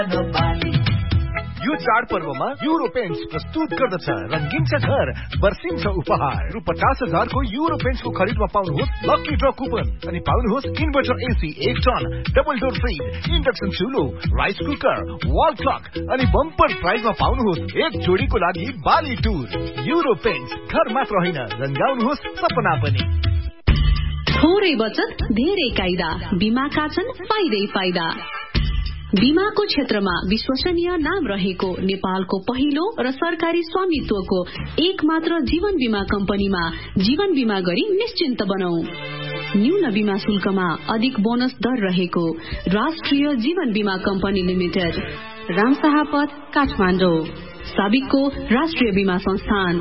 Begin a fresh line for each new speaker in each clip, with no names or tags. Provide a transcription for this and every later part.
यो चाडपर्वमा euro paints प्रस्तुत गर्दछ रंगीन छ घर बर्सिन्छ उपहार रु 50,000 को युरो पेन्ट्स को खरिदमा पाउनुहोस् लकी ड्र कुपन अनि पाउनुहोस् inverter AC 1 ton double door fridge induction चुलो rice cooker wall clock अनि बम्पर प्राइजमा पाउनुहोस् एक जोडीको लागि बाली टुर युरो पेन्ट्स घर मात्र होइन रंगाउनुहोस् सपना पनि।
थोरै बचत धेरै कायदा बीमाका छन् फाइदै फाइदा। बीमाको क्षेत्रमा विश्वसनीय नाम रहेको नेपालको पहिलो र सरकारी स्वामित्वको एक मात्र जीवन बीमा कम्पनीमा जीवन बीमा गरी निश्चिन्त बनौ। न्यून बीमा शुल्कमा अधिक बोनस दर रहेको राष्ट्रिय जीवन बीमा कम्पनी लिमिटेड, रामशाहपथ, काठमाडौँ। साबिकको राष्ट्रिय बीमा संस्थान।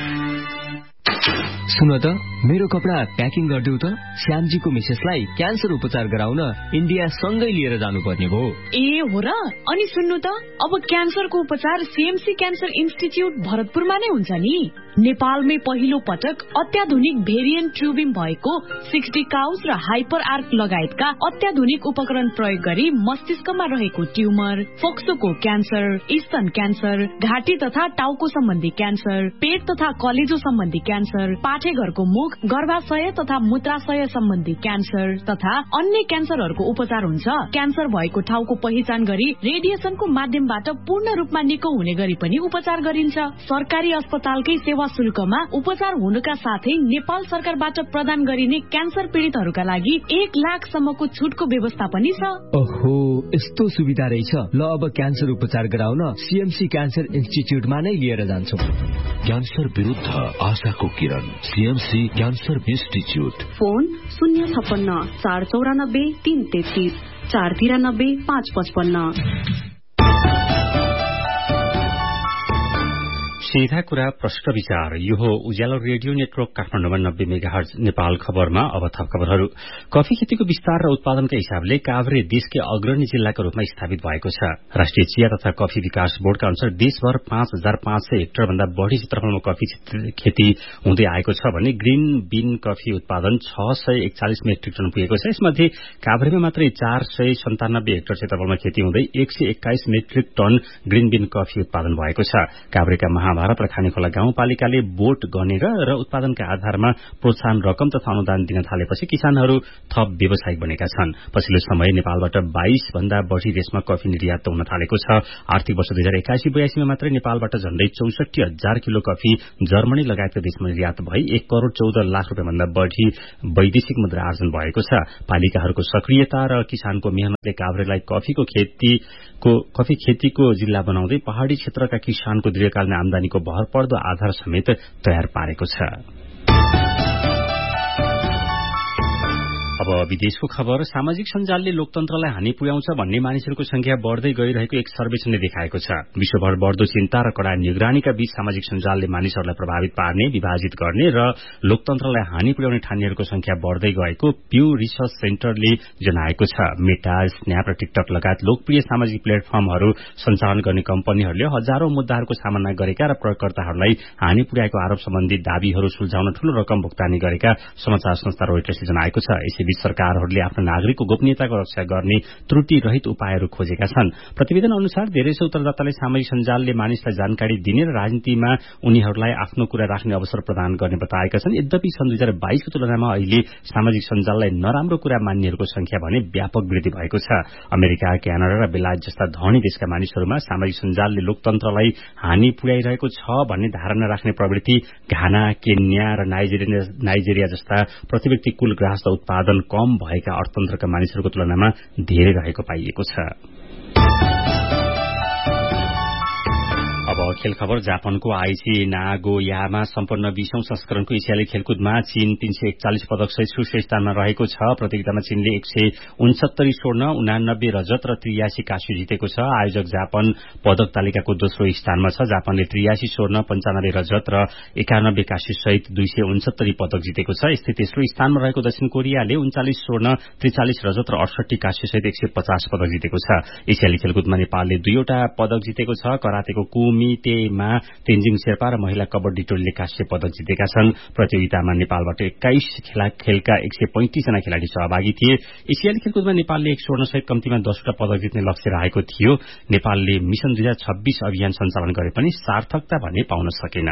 सुन त मेरो कपडा प्याकिङ गरिदेऊ त। श्यामजीको मिसेसलाई क्यान्सर उपचार गराउन इन्डिया सँगै लिएर जानुपर्ने भयो।
ए हो र? अनि सुन्नु त, अब क्यान्सरको उपचार सीएमसी क्यान्सर इन्स्टिच्युट भरतपुरमा नै हुन्छ नि। नेपालमै पहिलो पटक अत्याधुनिक भेरिएन्ट ट्युबिङ भएको 60 काउस र हाइपर आर्क लगायतका अत्याधुनिक उपकरण प्रयोग गरी मस्तिष्कमा रहेको ट्युमर, फोक्सोको क्यान्सर, स्तन क्यान्सर, घाँटी तथा टाउको सम्बन्धी क्यान्सर, पेट तथा कलेजो सम्बन्धी क्यान्सर, पाठेघरको मुख, गर्भाशय तथा मूत्राशय सम्बन्धी क्यान्सर तथा अन्य क्यान्सरहरूको उपचार हुन्छ। क्यान्सर भएको ठाउँको पहिचान गरी रेडिएसनको माध्यमबाट पूर्ण रूपमा निको हुने गरी पनि उपचार गरिन्छ। सरकारी अस्पतालकै सेवा शुल्कमा उपचार हुनुका साथै नेपाल सरकारबाट प्रदान गरिने क्यान्सर पीड़ितहरूका लागि 1 लाखसम्मको छुटको व्यवस्था पनि छ।
ओहो, यस्तो सुविधा रहेछ। ल अब क्यान्सर उपचार गराउन सीएमसी क्यान्सर इन्स्टिच्युटमा नै लिएर जान्छौं।
क्यान्सर विरुद्ध आशाको किरण, सीएमसी क्यान्सर इन्स्टिच्युट।
फोन 056 494 333 493 555।
सीधा कुरा प्रश्न विचार। यो हो उज्यालो रेडियो नेटवर्क काठमाडौँमा 90 मेगाहर्ज नेपाल खबरमा। अब थप खबरहरू। कफी खेतीको विस्तार र उत्पादनका हिसाबले काभ्रे देशकै अग्रणी जिल्लाको रूपमा स्थापित भएको छ। राष्ट्रिय चिया तथा कफी विकास बोर्डका अनुसार देशभर 5,500 हेक्टर भन्दा बढ़ी क्षेत्रफलमा कफी खेती हुँदै आएको छ भने ग्रीन बीन कफी उत्पादन 641 मेट्रिक टन पुगेको छ। यसमध्ये काभ्रेमा मात्रै 497 हेक्टर क्षेत्रफलमा खेती हुँदै 121 metric ton green been coffee उत्पादन भएको छ। काभ्रेका महाभारत र खानेखोला गाउँपालिकाले बोट गनेर र उत्पादनका आधारमा प्रोत्साहन रकम तथा अनुदान दिन थालेपछि किसानहरू थप व्यावसायिक बनेका छन्। पछिल्लो समय नेपालबाट 22 भन्दा बढ़ी देशमा कफी निर्यात हुन थालेको छ। आर्थिक वर्ष 2081-82 मा मात्रै नेपालबाट झण्डै 64,000 किलो कफी जर्मनी लगायतका देशमा निर्यात भई 1 करोड़ 14 लाख रुपियाँ भन्दा बढ़ी वैदेशिक मुद्रा आर्जन भएको छ। पालिकाहरूको सक्रियता र किसानको मेहनतले काभ्रेलाई कफी खेतीको जिल्ला बनाउँदै पहाड़ी क्षेत्रका किसानको दीर्घकालीन आमदानीको भरपर्दो आधार समेत तयार पारेको छ। अब विदेशको खबर। सामाजिक सञ्जालले लोकतन्त्रलाई हानि पुर्याउँछ भन्ने मानिसहरूको संख्या बढ़दै गइरहेको एक सर्वेक्षणले देखाएको छ। विश्वभर बढ़दो चिन्ता र कड़ा निगरानीका बीच सामाजिक सञ्जालले मानिसहरूलाई प्रभावित पार्ने, विभाजित गर्ने र लोकतन्त्रलाई हानि पुर्याउने ठान्नेहरूको संख्या बढ़दै गएको प्यू रिसर्च सेन्टरले जनाएको छ। मेटा, स्न्याप र टिकटक लगायत लोकप्रिय सामाजिक प्लेटफर्महरू सञ्चालन गर्ने कम्पनीहरूले हजारौं मुद्दाहरूको सामना गरेका र प्रयोगकर्ताहरूलाई हानि पुर्याएको आरोप सम्बन्धी दावीहरू सुल्झाउन ठूलो रकम भुक्तानी गरेका समाचार संस्था रोइटर्सले जनाएको छ। यसैबीच सरकारहरूले आफ्नो नागरिकको गोपनीयताको रक्षा गर्ने त्रुटि रहित उपायहरू खोजेका छन्। प्रतिवेदन अनुसार धेरैसो उत्तरदाताले सामाजिक सञ्जालले मानिसलाई जानकारी दिने र राजनीतिमा उनीहरूलाई आफ्नो कुरा राख्ने अवसर प्रदान गर्ने बताएका छन्। यद्यपि सन् 2022 को तुलनामा अहिले सामाजिक सञ्जाललाई नराम्रो कुरा मान्नेहरूको संख्या भने व्यापक वृद्धि भएको छ। अमेरिका, क्यानाडा र बेलायत जस्ता धनी देशका मानिसहरूमा सामाजिक सञ्जालले लोकतन्त्रलाई हानि पुर्याइरहेको छ भन्ने धारणा राख्ने प्रवृत्ति घाना, केन्या र नाइजेरिया जस्ता प्रतिव्यक्ति कुल गृहस्थ उत्पादन कम भएका अर्थतन्त्रका मानिसहरूको तुलनामा धेरै रहेको पाइएको छ। अब खेल खबर। जापानको आइची नागोयामा सम्पन्न 20औं संस्करणको एसियाली खेलकुदमा चीन 341 पदक सहित शीर्ष स्थानमा रहेको छ। प्रतियोगितामा चीनले 169 स्वर्ण, 89 रजत र 83 काँस्य जितेको छ। आयोजक जापान पदक तालिकाको दोस्रो स्थानमा छ। जापानले 83 स्वर्ण, 95 रजत र 91 काँस्य सहित 269 पदक जितेको छ। यस्तै तेस्रो स्थानमा रहेको दक्षिण कोरियाले 39 स्वर्ण, 43 रजत र 68 काँस्य सहित 150 पदक जितेको छ। एसियाली खेलकुदमा नेपालले 2वटा पदक जितेको छ। करातेको कुमी लौटेमा तेन्जिङ शेर्पा र महिला कबड्डी टोलीले काँस्य पदक जितेका छन्। प्रतियोगितामा नेपालबाट 21 खेलका 135 जना खेलाड़ी सहभागी थिए। एसियाली खेलकुदमा नेपालले एक स्वर्ण सहित कम्तीमा 10वटा पदक जित्ने लक्ष्य राखेको थियो। नेपालले मिशन 2026 अभियान सञ्चालन गरे पनि सार्थकता भन्ने पाउन सकेन।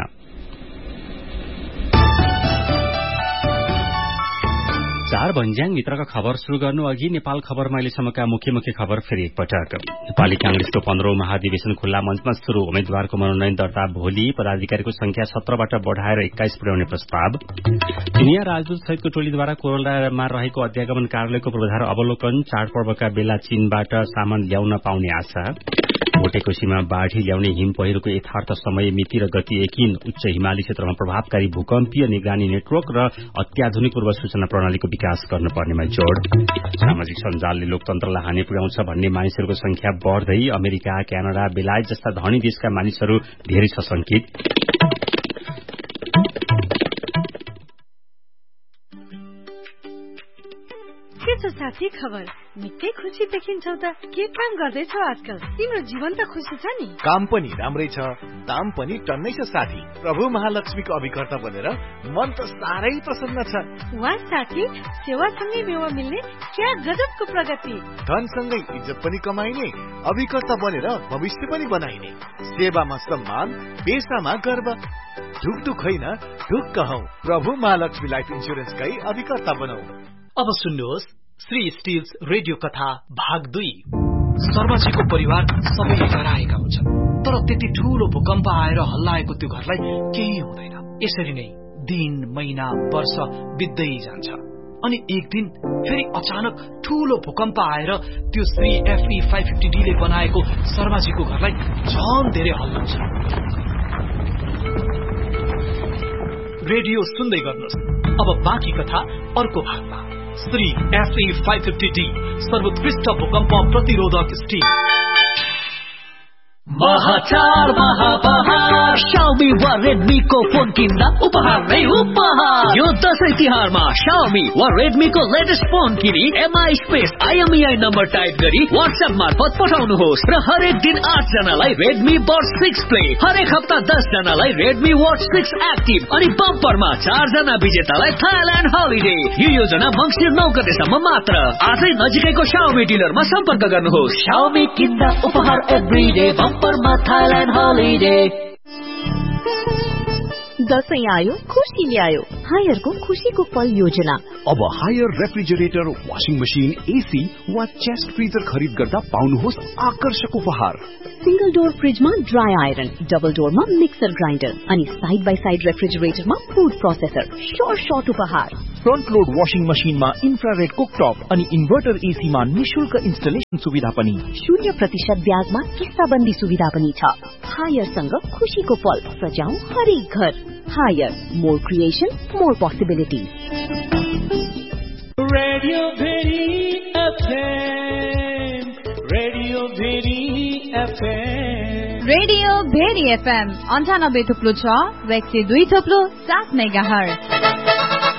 चार भन्ज्याङ मित्रका खबर शुरू गर्नु अघि नेपाल खबरमा अहिलेसम्मका मुख्य खबर फेरि एकपटक। नेपाली कांग्रेसको 15औं महाधिवेशन खुल्ला मञ्चमा शुरू। उम्मेद्वारको मनोनयन दर्ता भोलि। पदाधिकारीको संख्या 17 बाट बढ़ाएर 21 पुर्याउने प्रस्ताव। चिनिया राजदूत सहितको टोलीद्वारा कोरोलामा रहेको अध्यागमन कार्यालयको पूर्वाधार अवलोकन। चाडपर्वका बेला चीनबाट सामान ल्याउन पाउने आशा। भोटेकोसीमा बाढ़ी ल्याउने हिम पहिरोको यथार्थ समय मिति र गति यकिन। उच्च हिमाली क्षेत्रमा प्रभावकारी भूकम्पीय निगरानी नेटवर्क र अत्याधुनिक पूर्व सूचना प्रणालीको विकास गर्नुपर्नेमा जोड़। सामाजिक सञ्जालले लोकतन्त्रलाई हानि पुर्याउँछ भन्ने मानिसहरूको संख्या बढ़दै। अमेरिका, क्यानाडा, बेलायत जस्ता धनी देशका मानिसहरू धेरै सशंकित।
के साथी खबर निकै खुशी देखिन्छौ त। के काम गर्दैछौ आजकल? तिम्रो जीवन त खुशी छ नि?
काम पनि राम्रै छ, दाम पनि टन्नै छ साथी। प्रभु महालक्ष्मीको अभिकर्ता बनेर मन त साह्रै प्रसन्न छ।
वाह साथी, सेवासँगै मेवा मिल्ने क्या गजबको प्रगति।
धनसँगै इज्जत पनि कमाइने, अभिकर्ता बनेर भविष्य पनि बनाइने। सेवामा सम्मान, पेशामा गर्व। ढुकढुक होइन, ढुक्क हौ। प्रभु महालक्ष्मी लाइफ इन्स्योरेन्सकै अभिकर्ता बनौ।
अब सुन्नुहोस् श्री स्टिल्स रेडियो कथा भाग 2। शर्माजीको परिवार सबैले डराएका हुन्छन्, तर त्यति ठूलो भूकम्प आएर हल्लाएको त्यो घरलाई केही हुँदैन। यसरी नै दिन, महिना, वर्ष बित्दै जान्छ अनि एक दिन फेरि अचानक ठूलो भूकम्प आएर त्यो श्री FE 550D ले बनाएको शर्माजीको घरलाई झन् धेरै हल्लाउँछ। रेडियो सुन्दै गर्नुहोस्। अब बाँकी कथा अर्को भागमा। श्री FE 550D सर्वोत्कृष्ट भूकम्प प्रतिरोधक स्टिल।
महाचार महापहार Xiaomi वा Redmi को फोन किन्दा उपहार नै उपहार। यो दशैं तिहारमा Xiaomi वा Redmi को लेटेस्ट फोन किनी MI space IMEI number type गरी WhatsApp मार्फत पठाउनुहोस् र हरेक दिन 8 जनालाई Redmi Buds 6 Play, हरेक हप्ता 10 जनालाई Redmi Watch 6 Active अनि बम्परमा 4 जना विजेतालाई थाइल्यान्ड हलिडे। यो योजना मङ्सिर 9 गतेसम्म मात्र। आजै नजिकैको Xiaomi डिलरमा सम्पर्क गर्नुहोस्। Xiaomi किन्दा उपहार एभ्रीडे बम्परमा थाइल्यान्ड हलिडे।
दशैं आयो, खुशी ल्यायो। हायरको खुशीको पल योजना।
अब higher refrigerator, washing machine, AC वा चेस्ट फ्रिजर खरिद गर्दा पाउनुहोस् आकर्षक उपहार।
सिंगल डोर फ्रिजमा dry iron, double डोरमा mixer grinder अनि side by side रेफ्रिजरेटरमा food processor. Short उपहार।
फ्रन्ट लोड वाशिङ मशिनमा इन्फ्रारेड कुकटप अनि इन्भर्टर AC मा निशुल्क इन्स्टलेसन सुविधा पनि।
0% ब्याजमा किस्ताबन्दी सुविधा पनि छ। हायरसँग खुशीको पल सजाऊ हरेक घर। Higher, more creation, more possibilities.
Radio Bheri FM, Radio Bheri FM,
Radio Bheri FM 98.6 102.7 megahertz.